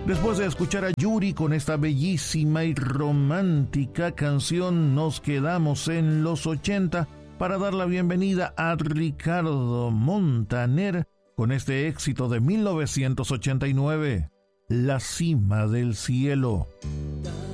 Después de escuchar a Yuri con esta bellísima y romántica canción, nos quedamos en los 80 para dar la bienvenida a Ricardo Montaner con este éxito de 1989, La cima del cielo.